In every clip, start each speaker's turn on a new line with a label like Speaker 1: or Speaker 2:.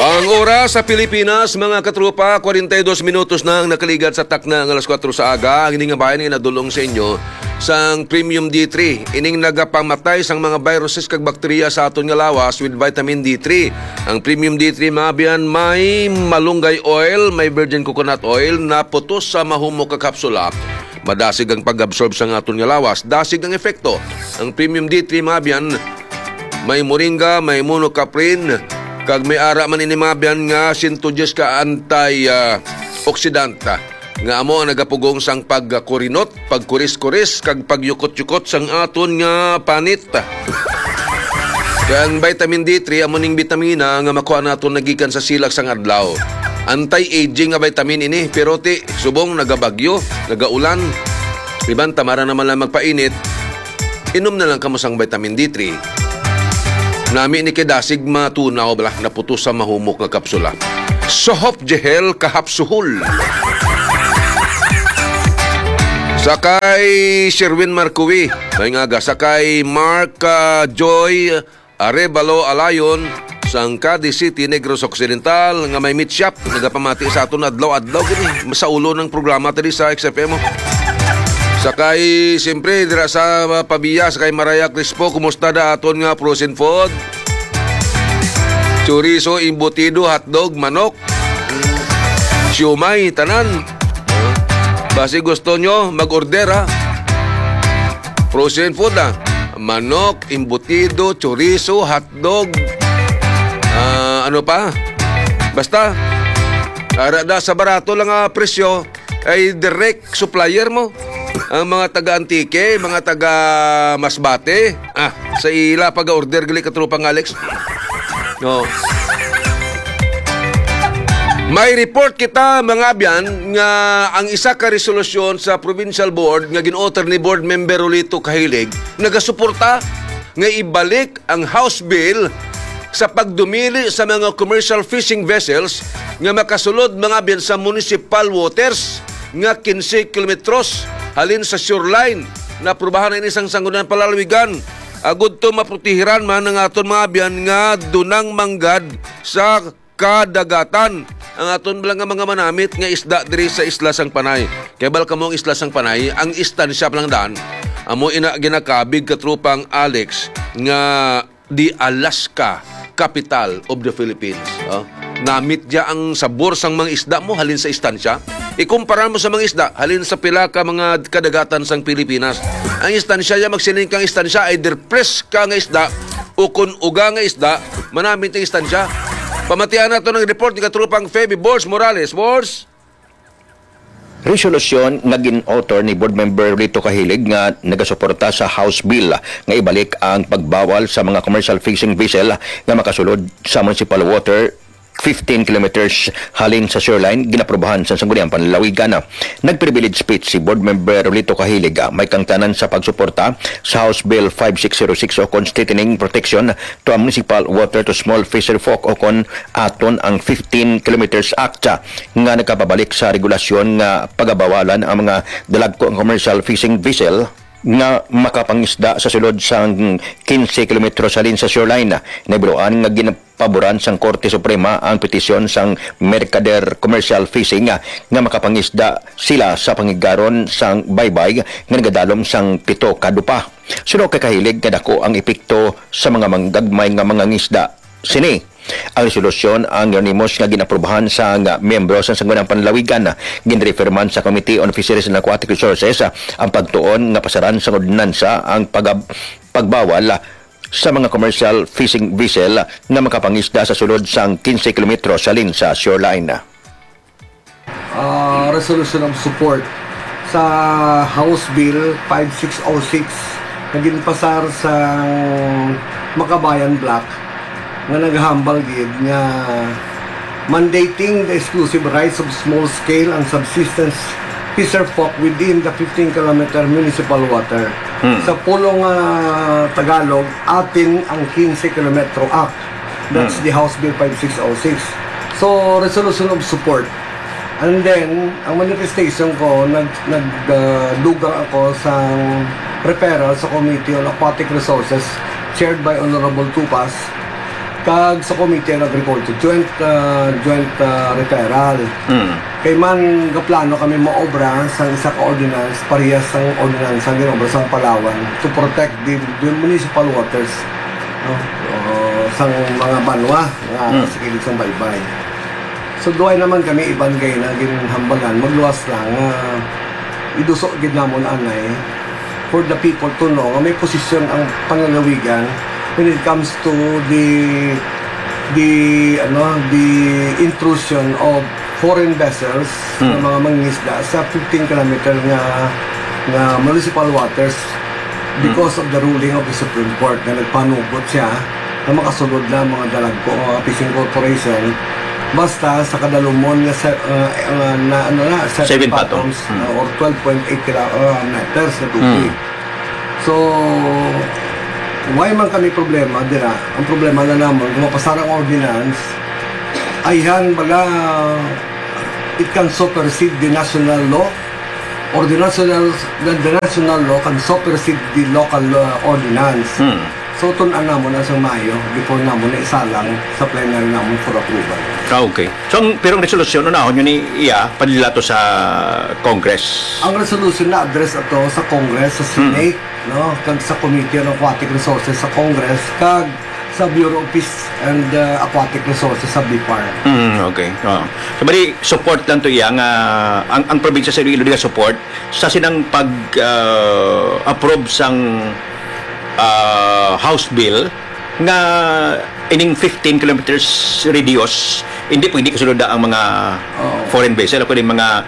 Speaker 1: Ang oras sa Pilipinas, mga katropa, 42 minutos na ang nakaligat sa takna ng alas 4 sa aga. Ang ining nga bayan nga nadulong sa inyo sang Premium D3. Ining nagapamatay sang mga viruses kag bakterya sa aton nga lawas with vitamin D3. Ang Premium D3 mabiyan may malunggay oil, may virgin coconut oil na putos sa mahumok ka kapsula. Madasig ang pag-absorb sa aton nga lawas, dasig ang epekto. Ang Premium D3 mabiyan may moringa, may monocaprin, kag may ara man ini mabiyan nga 110 ka anti-oxidanta nga amo ang nagapugong sang pagkurinot, pagkuris-kuris kag pagyukot-yukot sang aton nga panit. Kang vitamin D3 amo ning bitamina nga makuha naton nagikan sa silak sang adlaw. Anti-aging nga vitamin ini pero ti subong nagabagyo, nagaulan. Iban tamara naman lang magpainit. Inom na lang kamo sang vitamin D3. Nami ni kedasig matunaw bala naputos sa mahumok nga kapsula. Sohop Jehel kahapsuhol. Sakay Sherwin Marcovi, may nga sakay Mark Joy Arevalo Alayon sang Cadiz City, Negros Occidental nga may meat shop nagapamati sa aton adlaw-adlaw gini sa ulo ng programa tadi sa XFM mo. Sakay, siyempre, dira sa Pabia, sakay Maraya Crispo, kumusta da aton nga frozen food? Chorizo, embutido, hotdog, manok, siumay, tanan. Basi gusto nyo, mag-order ha. Frozen food ha. Manok, embutido, chorizo, hotdog, ano pa? Basta, arada sa barato lang presyo, ay direct supplier mo. Ang mga taga-Antique, mga taga-Masbate, sa ila pag-order gali katropang Alex. No. May report kita mga abyan nga ang isa ka resolusyon sa provincial board nga gin-author ni board member Rolito Cahilig nagasuporta nga ibalik ang House Bill sa pagdumili sa mga commercial fishing vessels nga makasulod mga abyan sa municipal waters nga 15 kilometros halin sa shoreline na prubahan na isang sanggunian palalawigan. Agud to maprotehiran man ng aton mga abyan nga dunang manggad sa kadagatan. Ang aton lang nga mga manamit nga isda diri sa Isla Sang Panay. Kaya bal kamong Isla Sang Panay, ang istansya lang daan. Amo ina ginakabig katrupang Alex nga di Alaska, capital of the Philippines. Namit dia ang sabor sang mga isda mo halin sa istansya. Ikumpara mo sa mga isda halin sa pila ka mga kadagatan sang Pilipinas. Ang istansya ya magsining kang istansya either fresh ka nga isda o kun uga nga isda manamit ang istansya. Pamatian na ito ng report ni katrupang Feby Bors Morales. Bors?
Speaker 2: Resolusyon nga gin-author ni board member Rito Cahilig nga nagasuporta sa House Bill nga ibalik ang pagbawal sa mga commercial fishing vessel nga makasulod sa municipal water 15 kilometers halin sa shoreline ginaprobahan sa sangguniang panlalawigan. Nag-privilege speech si board member Rolito Cahilig may kangtanan sa pagsuporta sa House Bill 5606 o constituting protection to a municipal water to small fisher folk o kon aton ang 15 kilometers act nga nakapabalik sa regulasyon nga pagabawalan ang mga dalagko commercial fishing vessel nga makapangisda sa sulod sang 15 kilometros halin sa shoreline. Nabuluan nga ginapaboran sang Korte Suprema ang petisyon sang Mercader Commercial Fishing nga makapangisda sila sa pangigaron sang baybay nga nagadalom sang 7 kadupa. Suno kay Cahilig kadako ang epekto sa mga manggagmay nga mga ngisda sini. Ang resolusyon ang unanimous nga ginaprobahan sa miyembro sa sangguniang panlalawigan. Ginreferman sa Committee on Fisheries and Aquatic Resources ang pagtuon nga pasaran sa ordinansa ang pagbawal sa mga commercial fishing vessel na makapangisda sa sulod sang 15 kilometros salin sa shoreline.
Speaker 3: Resolution of support sa House Bill 5606 na ginpasar sa Makabayan Block nga naghambal gid nga mandating the exclusive rights of small-scale and subsistence fisher folk within the 15-kilometer municipal water. Sa pulong Tagalog, atin ang 15-kilometro Act. That's the House Bill 5606. So, resolution of support. And then, ang manifestation ko, nagdugang ako sa referral sa Committee on Aquatic Resources chaired by Honorable Tupas kag sa Committee on Agriculture joint referral. Kay man gaplano kami maobra sa isa ka ordinance parehas sang ordinance ang ginobra sang Palawan to protect the municipal waters, no? Sang mga banwa nga sa kilid sang baybay. So duay naman kami ibangay na ginhambagan magluwas lang iduso gid namon anay for the people to know nga may posisyon ang panlalawigan when it comes to the intrusion of foreign vessels ng mga mangingisda sa 15 kilometer nga municipal waters because of the ruling of the Supreme Court na nagpanugot siya na makasulod na mga dalagko mga fishing corporation basta sa kadalumon nga 7 fathoms or 12.8 meters na tubig. So why man kami problema dira? Ang problema na namon kung mapasarang ordinance ayhan bala it can supersede the national law or the national law can supersede the local ordinance. So tun-an namon na sa Mayo before namon na isalang sa plenary namon for approval.
Speaker 2: Okay. So, pero ang resolusyon, unahon yun iya, panilato sa Congress.
Speaker 3: Ang resolution na address ato sa Congress, sa Senate, no, kag sa Committee on Aquatic Resources sa Congress, kag sa Bureau of Fish and Aquatic Resources sa BIPAR.
Speaker 2: Okay. So, bali, support lang to iya nga ang probinsya sa Iloilo nga support sa sinang pag-approve sang House Bill nga ining 15 kilometers radius hindi pwede kasunod ang mga foreign vessel o kundi mga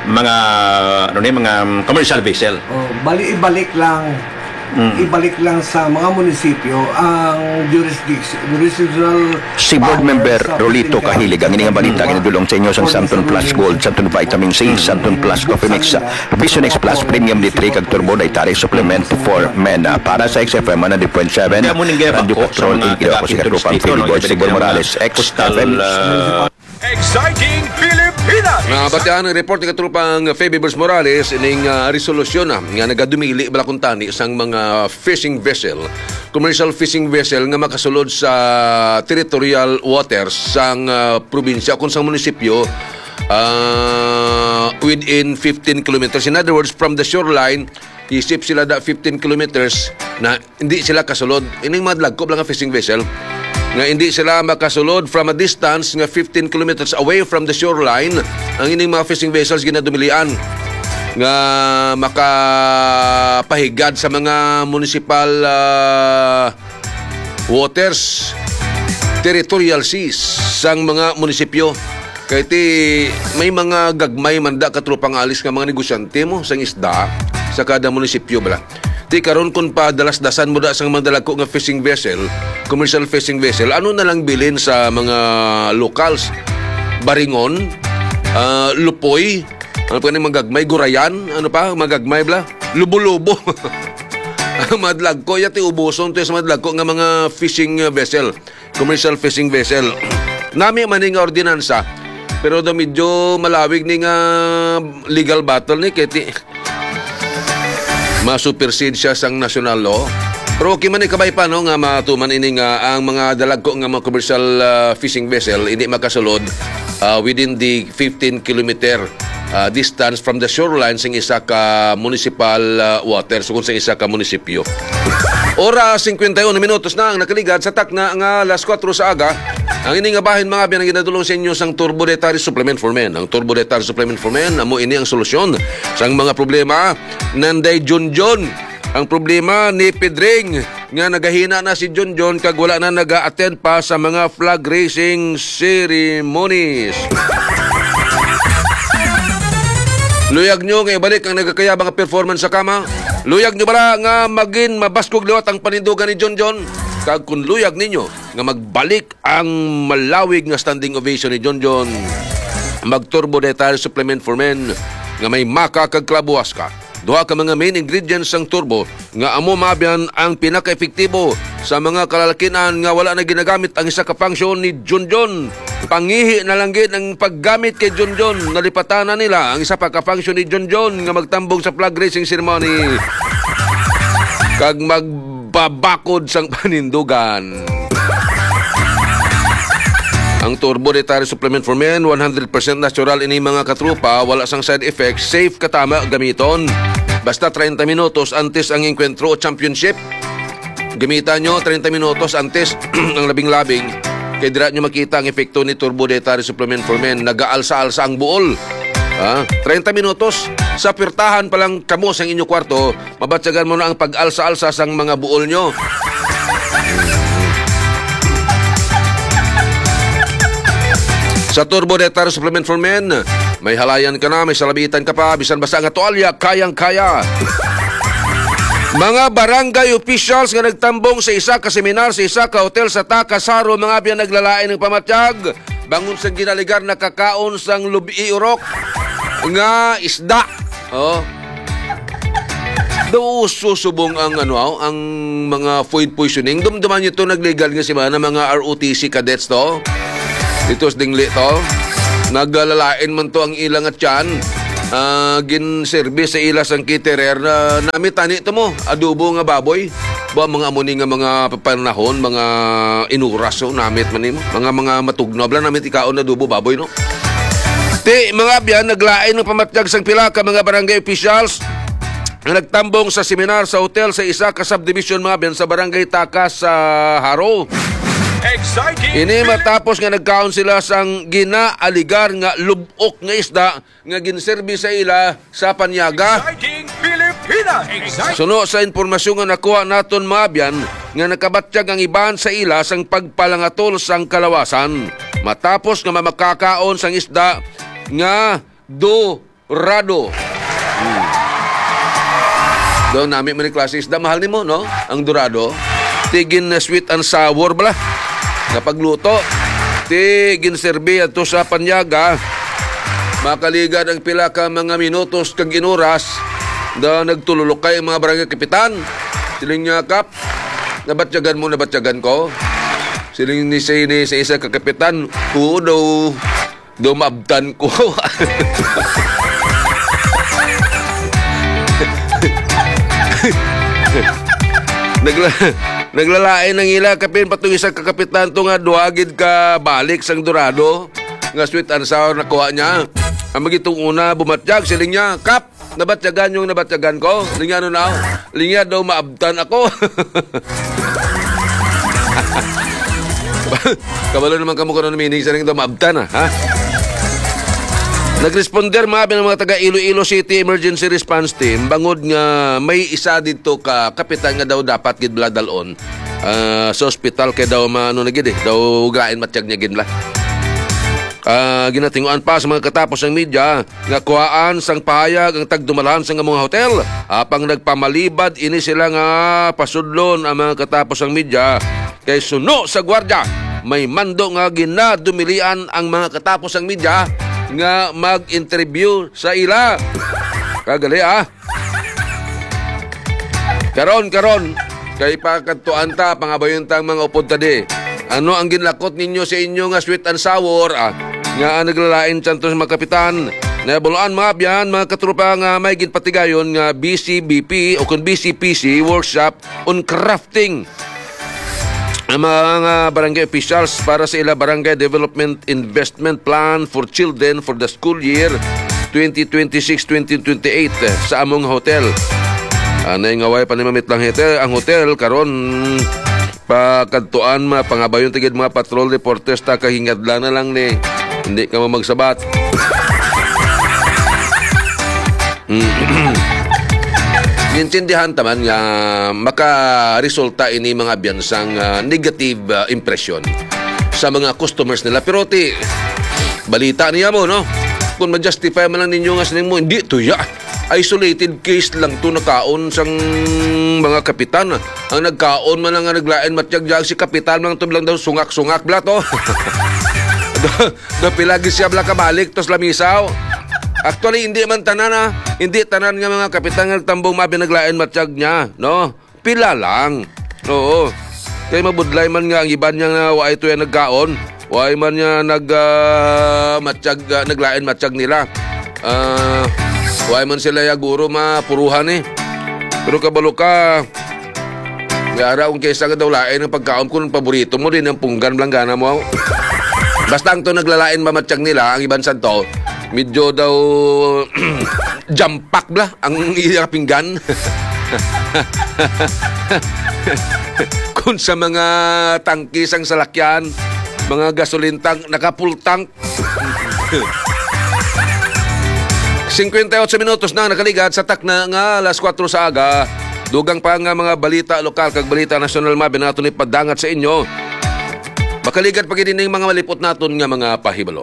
Speaker 2: commercial vessel.
Speaker 3: Bali ibalik lang sa mga munisipyo ang jurisdictional
Speaker 2: Si Board Member Rolito Kahilig ang ining balita ginadulong sa inyo sang Santon Plus Gold, Santon Vitamin C, Santon Plus Coffee Mix, Vision X Plus Premium D3 kag Turbo Dietary Supplement for Men para sa XFM 100.7 Radio Patrol Igiro ko si Katropang Philibor Sigol Morales XFM.
Speaker 4: Exciting Pilipinas!
Speaker 1: Nabatian ang report ni katrupang Febibers Morales ining resolusyon nga nagadumili balakong tani sang mga fishing vessel, commercial fishing vessel nga makasulod sa territorial waters sang probinsya kung sang munisipyo within 15 kilometers. In other words, from the shoreline, isip sila da 15 kilometers na hindi sila kasulod. Ining madlagkob lang ang fishing vessel nga hindi sila makasulod from a distance nga 15 kilometers away from the shoreline. Ang ining mga fishing vessels ginadumilian nga makapahigad sa mga municipal waters, territorial seas sang mga munisipyo. Kaya may mga gagmay manda katrupang alis nga mga negosyante mo sang isda sa kada munisipyo bala. Ti karon kun pa dalas-dasan mo da sang mga dalagko nga fishing vessel, commercial fishing vessel, ano na lang bilin sa mga locals? Baringon, lupoy, ano pa ni magagmay, gurayan, ano pa, magagmay bla, lubo-lubo. Madlagko yati ubuson to sa madlagko nga mga fishing vessel, commercial fishing vessel. Nami maning ordinansa, pero do medyo malawig ni nga legal battle ni keti masupersede siya sang national law. Pero okay man ikabay pa no nga matuman ini nga ang mga dalagko nga mga commercial fishing vessel hindi makasulod within the 15 kilometer distance from the shoreline sing isa ka municipal waters kung sa isa ka munisipyo. Oras 51 minutos na ang nakaligad sa takna nga alas 4 sa aga. Ang ini nga bahin mga biyan ang ginadulong sa inyo sang Turbo Dietary Supplement for Men. Ang Turbo Dietary Supplement for Men, amo ini ang solusyon sang mga problema nanday Junjun. Ang problema ni Pedring nga nagahina na si Junjun kag wala na naga-attend pa sa mga flag racing ceremonies. Luyag nyo nga ibalik ang nagakayabang performance sa kama. Luyag nyo bala nga magin mabaskog liwat ang panindugan ni Junjun. Kag kung luyag ninyo nga magbalik ang malawig nga standing ovation ni Junjun, mag-Turbo Dietary Supplement for Men nga may maka kag klabuwas ka. Duha ka mga main ingredients sang turbo nga amo mabyan ang pinaka-epektibo sa mga kalalakinan nga wala na ginagamit ang isa ka function ni Junjun. Pangihi na lang gid ang paggamit kay Junjun. Nalipatan na nila ang isa pa ka-function ni Junjun nga magtambong sa flag racing ceremony kag magbabakod sang panindugan. Ang Turbo Dietary Supplement for Men, 100% natural ini mga katrupa, wala sang side effects, safe katama gamiton. Basta 30 minutos antes ang enkwentro o championship. Gamitan nyo 30 minutos antes ang labing-labing. Kaya dira nyo makita ang epekto ni Turbo Dietary Supplement for Men. Nag-aalsa-alsa ang buol. 30 minutos sa pirtahan palang kamo sa inyong kwarto, mabatsagan mo na ang pag-alsa-alsa sang mga buol nyo. Sa Turbo Dietary Supplement for Men, may halayan ka na, may salabitan ka pa, bisan basta nga tuwalya, kayang-kaya. Mga barangay officials nga nagtambong sa isa ka seminar sa isa ka hotel sa Takasaro, mga biyan naglalain ng pamatyag, bangon sa ginaligar na kakaon sang lubi urok nga isda. Do susubong ang ang mga food poisoning. Dumduman nyo ito nagligal nga si mga ROTC cadets to. Dito sa dingli to. Naglalain man to ang ilang at tiyan. Gin-service sa ilas ang caterer na namitani ito mo. Adobo nga baboy. Ba mga amuni nga mga panahon, mga inuras so, namit man mo. Mga matugnob lang namit ikaon na adobo baboy no. Mga biyan naglain ng pamatyag sang pila ka mga barangay officials na nagtambong sa seminar sa hotel sa isa ka subdivision mga biyan sa barangay Takas sa Haro.
Speaker 4: Exciting
Speaker 1: Ini matapos nga nagkaon sila sang ginaaligar nga lubok nga isda nga ginserbi sa ila sa panyaga.
Speaker 4: Exciting Pilipinas.
Speaker 1: Suno sa impormasyon nga nakuha naton mga biyan nga nakabatyag ang iban sa ila sang pagpalangatol sang kalawasan. Matapos nga mamakakaon sang isda nga dorado. Doon namin may klase isda mahal nimo no? Ang dorado. Tigin na sweet and sour bala. Kapag luto, ginserbi ato sa panyaga, makaligad ang pila ka mga minutos kag inuras da nagtululok kay mga barangay kapitan. Siling niya kap, nabatyagan mo, nabatyagan ko. Siling ni sa isa ka kapitan, oo daw maabtan ko. Naglalain ng ila kapin patong isang kakapitan to nga duagid ka balik sang dorado nga sweet and sour nakuha niya. Ang magitong una bumatyag siling niya, kap, nabatyagan yung nabatyagan ko. Linya no na, linya daw maabtan ako. Kabalo naman kamo ko ng meaning sa ring daw maabtan ha? Nagresponder mga taga Iloilo City Emergency Response Team bangod nga may isa dito ka kapitan nga daw dapat gid bladalon sa ospital kay daw daw gain matyag niya gid la. Ginatinguan pa sa mga katapos ng media nga kuhaan sang pahayag ang tagdumalahan sa mga hotel apang nagpamalibad ini sila nga pasudlon ang mga katapos ng media kay suno sa gwardiya may mando nga ginadumilian ang mga katapos ng media nga mag-interview sa ila. Kagali Karon kay pakadtuan ta pangabayon tang mga upod tadi. Ano ang ginlakot ninyo sa inyo nga sweet and sour nga naglalain tanto sa mga kapitan. Nabulaan mga biyan mga katrupa nga may ginpatigayon nga BCBP o kun BCPC workshop on crafting ang mga barangay officials para sa ila Barangay Development Investment Plan for Children for the school year 2026-2028 sa among hotel. Anay nga way panimamit lang ang hotel karon pakadtuan pangabayon tigid mga patrol reporters ta kahingadla na lang ni hindi ka magsabat. Intindihan taman nga makaresulta ini mga biyansang negative impression sa mga customers nila. Pero balita niya mo, no? Kung ma-justify man lang ninyo nga sining mo, hindi to ya. Isolated case lang to nakaon sang mga kapitan. Ang nagkaon man lang nga naglain matyagyag si kapitan man to lang daw sungak-sungak bla to. Do pilagi siya bla kabalik tos lamisaw. Actually, hindi man tanan hindi tanan nga mga kapitan nga nagtambong mabinaglain matsyag niya, no? Pila lang. Oo. Kaya mabudlay man nga ang iban niya nga wa ito yan nagkaon. Wa man niya naglain matsyag nila. Wa man sila ya guro mapuruhan Pero kabalo ka, yara kung kaysa ka daw lain ang pagkaon ko ng paborito mo din ang punggan blanggana mo. Basta ang to naglalain mamatsyag nila, ang iban to, medyo daw jampak bla ang iyang pinggan. Kung sa mga tangkis ang salakyan, mga gasoline tank, naka-full tank. 58 minutos na nakaligat sa takna nga alas 4 sa aga. Dugang pa nga mga balita lokal kag balita nasyonal mabi nato ni padangat sa inyo. Makaligat pag din mga malipot naton nga mga pahibalo.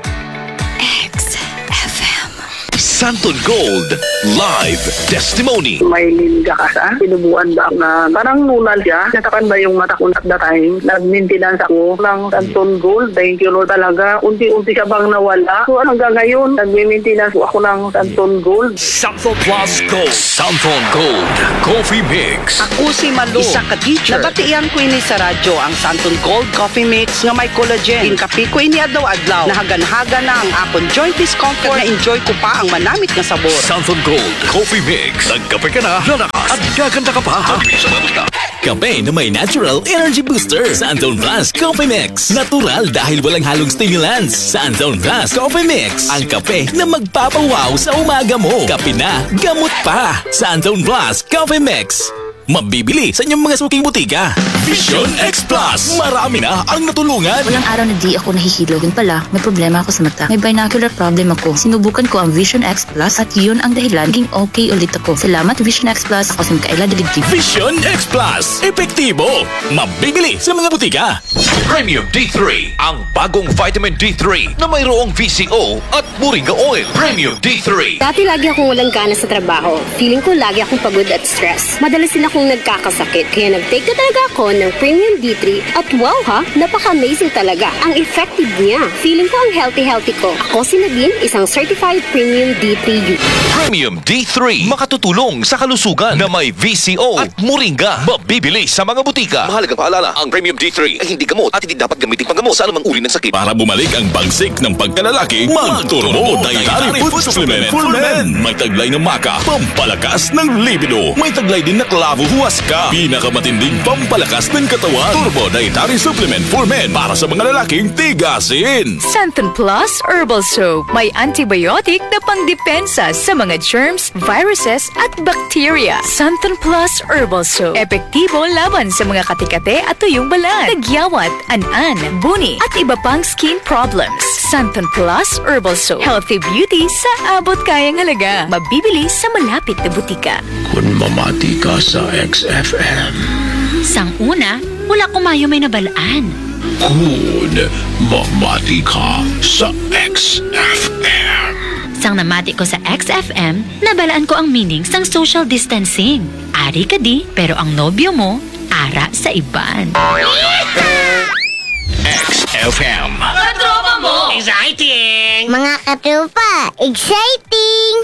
Speaker 5: Santon Gold Live Testimony.
Speaker 6: May linda ka sa pinubuan ba na parang nunal siya. Natakan ba yung mata ko at the time? Nag-maintenance ako ng Santon Gold. Thank you Lord talaga. Unti-unti siya bang nawala. So hanggang ngayon, nag-maintenance ako ng Santon Gold.
Speaker 5: Santon Plus Gold. Santon Gold Coffee Mix.
Speaker 7: Ako si Malu, isa ka teacher. Nabatian ko ini sa radyo ang Santon Gold Coffee Mix nga may collagen. Inkapi ko ini adlaw-adlaw. Nahagan-hagan na ang akong joint discomfort. Na-enjoy ko pa ang manamit na sabor.
Speaker 5: Santon Gold Coffee Mix. Nagkape ka na, lalakas at gaganda ka pa. Kape na may natural energy booster. Santon Plus Coffee Mix. Natural dahil walang halong stimulants. Santon Plus Coffee Mix. Ang kape na magpapawaw sa umaga mo. Kape na, gamot pa. Santon Plus Coffee Mix. Mabibili sa inyong mga suking butika. Vision X Plus. Marami na ang natulungan.
Speaker 8: Walang araw na di ako nahihilog. Yun pala, may problema ako sa mata. May binocular problem ako. Sinubukan ko ang Vision X Plus at yun ang dahilan naging okay ulit ako. Salamat Vision X Plus. Ako si Mikaela Daligdig.
Speaker 5: Vision X Plus. Epektibo. Mabibili sa mga butika. Premium D3. Ang bagong vitamin D3 na mayroong VCO at Moringa Oil. Premium D3.
Speaker 9: Dati lagi akong walang gana sa trabaho. Feeling ko lagi akong pagod at stress. Madalas din akong nagkakasakit. Kaya nag-take na talaga ako ng Premium D3 at wow ha, napaka-amazing talaga. Ang effective niya. Feeling ko ang healthy-healthy ko. Ako si Nadine, isang certified Premium D3 user.
Speaker 5: Premium D3. Makatutulong sa kalusugan na may VCO at Moringa. Mabibili sa mga butika.
Speaker 10: Mahalagang paalala, ang Premium D3 ay hindi gamot at hindi dapat gamitin panggamot sa anumang uri ng sakit.
Speaker 5: Para bumalik ang bagsik ng pagkalalaki, Mag-Turbo Dietary Food Supplement for Men. May taglay ng maka, pampalakas ng libido. May taglay din na klavo huwaska. Pinakamatinding pampalakas ng katawan. Turbo Dietary Supplement for Men para sa mga lalaking tigasin.
Speaker 11: Santon Plus Herbal Soap. May antibiotic na pangdepensa sa mga germs, viruses at bacteria. Santon Plus Herbal Soap. Epektibo laban sa mga katikate at tuyong balat, tagyawat, an-an, buni at iba pang skin problems. Santon Plus Herbal Soap. Healthy beauty sa abot kayang halaga. Mabibili sa malapit na butika.
Speaker 5: Kung mamati ka sa XFM.
Speaker 11: Sang una, wala kumayo may nabalaan.
Speaker 5: Kung mamati ka sa XFM.
Speaker 11: Sang namati ko sa XFM, nabalaan ko ang meaning sang social distancing. Ari ka di, pero ang nobyo mo, ara sa iban.
Speaker 5: XFM.
Speaker 11: Katropa mo! Exciting!
Speaker 12: Mga katropa, exciting!